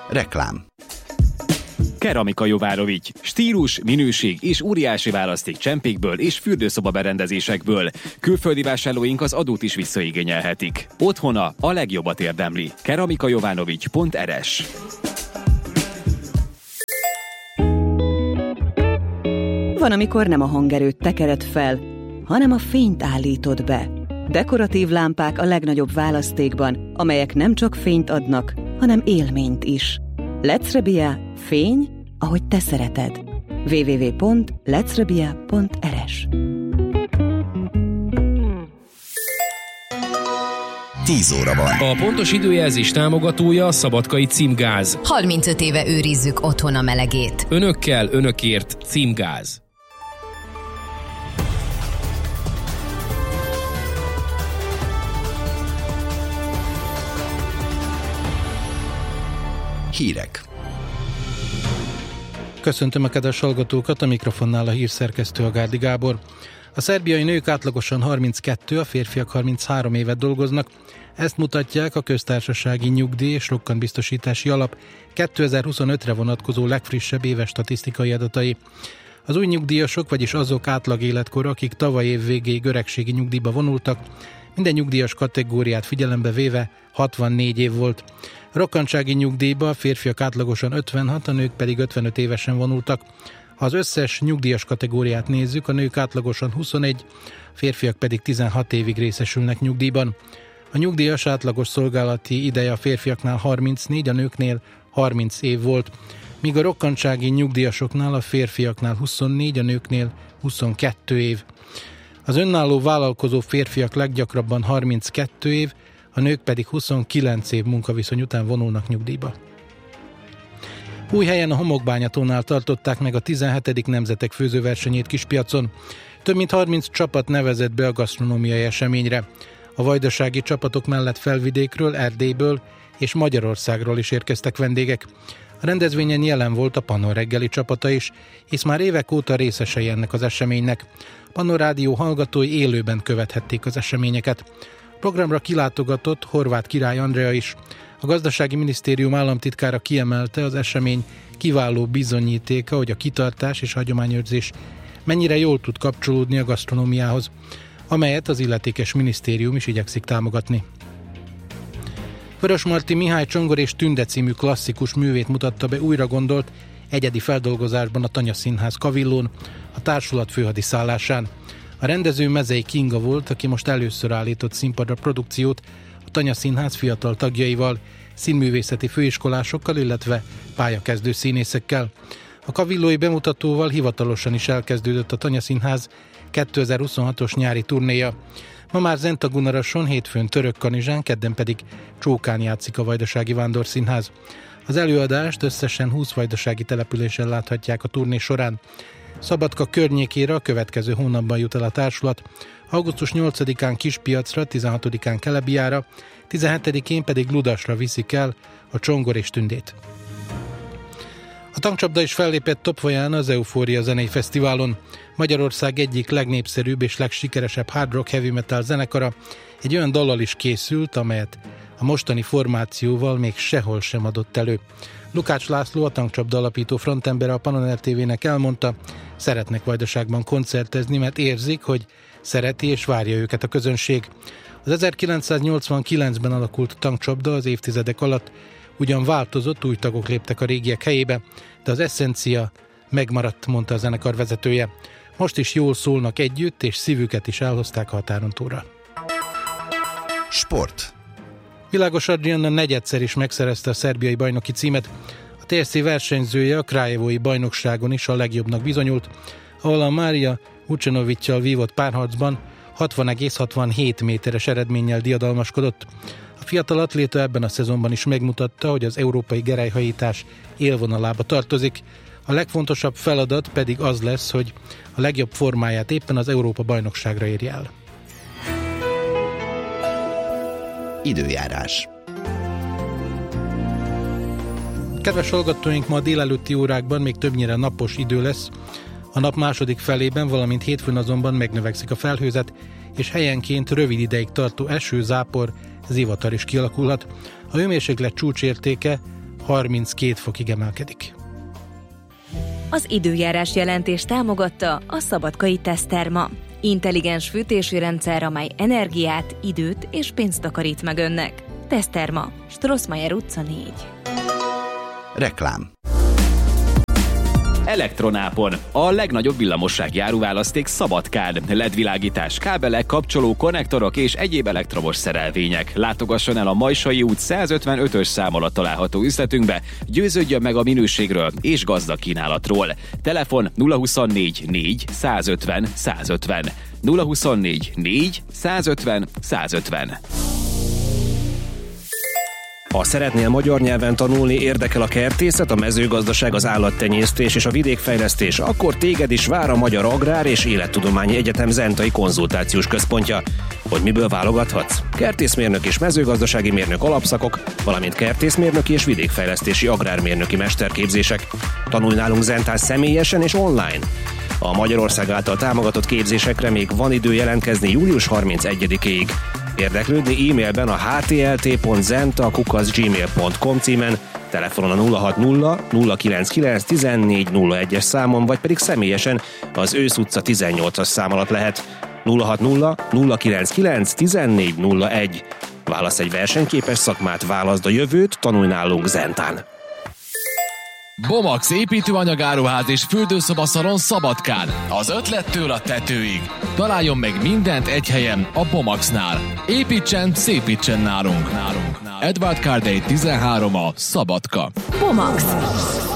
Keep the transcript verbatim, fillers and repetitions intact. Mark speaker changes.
Speaker 1: Reklám.
Speaker 2: Keramika Jovárovics. Stílus, minőség és óriási választék csempékből és fürdőszoba berendezésekből. Külföldi vásárlóink az adót is visszaigényelhetik. Otthona a legjobbat érdemli. keramikajovanovics pont er es.
Speaker 3: Van, amikor nem a hangerőt tekered fel, hanem a fényt állítod be. Dekoratív lámpák a legnagyobb választékban, amelyek nem csak fényt adnak, hanem élményt is. Lecrebia, fény, ahogy te szereted. double-u double-u double-u pont lecrebia pont er es.
Speaker 1: tíz óra van.
Speaker 4: A pontos időjelzés támogatója a Szabadkai Címgáz.
Speaker 5: harmincöt éve őrizzük otthon a melegét.
Speaker 4: Önökkel, önökért Címgáz.
Speaker 1: Hírek.
Speaker 6: Köszöntöm a kedves hallgatókat, a mikrofonnál a hírszerkesztő Agárdi Gábor. A szerbiai nők átlagosan harminckettő, a férfiak harminchárom évet dolgoznak. Ezt mutatják a köztársasági nyugdíj és rokkantbiztosítási alap kétezer-huszonötre vonatkozó legfrissebb éves statisztikai adatai. Az új nyugdíjasok, vagyis azok átlag életkora, akik tavaly év végéig öregségi nyugdíjba vonultak, minden nyugdíjas kategóriát figyelembe véve hatvannégy év volt. A rokkantsági nyugdíjba a férfiak átlagosan ötvenhat, a nők pedig ötvenöt évesen vonultak. Ha az összes nyugdíjas kategóriát nézzük, a nők átlagosan huszonegy, a férfiak pedig tizenhat évig részesülnek nyugdíjban. A nyugdíjas átlagos szolgálati ideje a férfiaknál harmincnégy, a nőknél harminc év volt, míg a rokkantsági nyugdíjasoknál a férfiaknál huszonnégy, a nőknél huszonkettő év. Az önálló vállalkozó férfiak leggyakrabban harminckettő év, a nők pedig huszonkilenc év munkaviszony után vonulnak nyugdíjba. Újhelyen a Homokbányatónál tartották meg a tizenhetedik nemzetek főzőversenyét Kispiacon. Több mint harminc csapat nevezett be a gasztronómiai eseményre. A vajdasági csapatok mellett Felvidékről, Erdélyből és Magyarországról is érkeztek vendégek. A rendezvényen jelen volt a Pannon reggeli csapata is, hisz már évek óta részesei ennek az eseménynek. A Pannon Rádió hallgatói élőben követhették az eseményeket. A programra kilátogatott Horváth Király Andrea is. A Gazdasági Minisztérium államtitkára kiemelte, az esemény kiváló bizonyítéka, hogy a kitartás és hagyományőrzés mennyire jól tud kapcsolódni a gasztronómiához, amelyet az illetékes minisztérium is igyekszik támogatni. Vörösmarty Mihály Csongor és Tünde című klasszikus művét mutatta be újra gondolt, egyedi feldolgozásban a Tanya Színház Kavillón, a társulat főhadiszállásán. A rendező Mezei Kinga volt, aki most először állított színpadra produkciót a Tanya Színház fiatal tagjaival, színművészeti főiskolásokkal, illetve pályakezdő színészekkel. A kavillói bemutatóval hivatalosan is elkezdődött a Tanya Színház kétezer-huszonhatos nyári turnéja. Ma már Zentagunarason, hétfőn Törökkanizsán, kedden pedig Csókán játszik a Vajdasági Vándorszínház. Az előadást összesen húsz vajdasági településen láthatják a turné során. Szabadka környékére a következő hónapban jut el a társulat, augusztus nyolcadikán Kispiacra, tizenhatodikán Kelebiára, tizenhetedikén pedig Ludasra viszik el a Csongor és Tündét. A tankcsapda is fellépett Topvaján az Eufória zenei fesztiválon. Magyarország egyik legnépszerűbb és legsikeresebb hard rock heavy metal zenekara egy olyan dallal is készült, amelyet a mostani formációval még sehol sem adott elő. Lukács László, a tankcsapda alapító frontembere a Pannon er té vének elmondta, szeretnek Vajdaságban koncertezni, mert érzik, hogy szereti és várja őket a közönség. Az ezerkilencszáznyolcvankilencben alakult a tankcsapda, az évtizedek alatt ugyan változott, új tagok léptek a régiek helyébe, de az eszencia megmaradt, mondta a zenekar vezetője. Most is jól szólnak együtt, és szívüket is elhozták a határon túlra.
Speaker 1: Sport.
Speaker 6: Világos Adrianna negyedszer is megszerezte a szerbiai bajnoki címet. A té es cé versenyzője a krajevói bajnokságon is a legjobbnak bizonyult, ahol a Mária Vucenovic-csal vívott párharcban hatvan egész hatvanhét méteres eredménnyel diadalmaskodott. A fiatal atléta ebben a szezonban is megmutatta, hogy az európai gerelyhajítás élvonalába tartozik. A legfontosabb feladat pedig az lesz, hogy a legjobb formáját éppen az Európa-bajnokságra érje el.
Speaker 1: Időjárás.
Speaker 6: Kedves hallgatóink, ma a délelőtti órákban még többnyire napos idő lesz. A nap második felében, valamint hétfőn azonban megnövekszik a felhőzet, és helyenként rövid ideig tartó eső, zápor, zivatar is kialakulhat. A hőmérséklet csúcsértéke harminckét fokig emelkedik.
Speaker 7: Az időjárás jelentés támogatta a Szabadkai Teszterma. Intelligens fűtési rendszer, amely energiát, időt és pénzt takarít meg önnek. Teszterma, Strossmayer utca négy.
Speaker 1: Reklám.
Speaker 2: Elektronápon. A legnagyobb villamossági áruválaszték Szabadkán. el é dé-világítás, kábelek, kapcsoló, konnektorok és egyéb elektromos szerelvények. Látogasson el a Majsai út százötvenötös szám alatt található üzletünkbe, győződjön meg a minőségről és gazdag kínálatról. Telefon nulla huszonnégy négy százötven százötven. nulla huszonnégy négy százötven százötven.
Speaker 8: Ha szeretnél magyar nyelven tanulni, érdekel a kertészet, a mezőgazdaság, az állattenyésztés és a vidékfejlesztés, akkor téged is vár a Magyar Agrár és Élettudományi Egyetem Zentai Konzultációs Központja. Hogy miből válogathatsz? Kertészmérnök és mezőgazdasági mérnök alapszakok, valamint kertészmérnöki és vidékfejlesztési agrármérnöki mesterképzések. Tanulj nálunk Zentán személyesen és online. A Magyarország által támogatott képzésekre még van idő jelentkezni július harmincegyedikéig. Érdeklődni e-mailben a h t l t pont zenta kukac gmail pont com címen, telefonon a nulla hat nulla nulla kilenc kilenc tizennégy nulla egyes számon, vagy pedig személyesen az Ősz utca tizennyolcas szám alatt lehet. nulla hat nulla nulla kilenc kilenc tizennégy nulla egy. Válasz egy versenyképes szakmát, válaszd a jövőt, tanulj nálunk Zentán.
Speaker 9: Bomax építőanyagáruház és fürdőszobaszalon Szabadkán. Az ötlettől a tetőig. Találjon meg mindent egy helyen, a Bomaxnál. Építsen, szépítsen nálunk. nálunk. Edward Kardai tizenhárom a Szabadka.
Speaker 7: Bomax.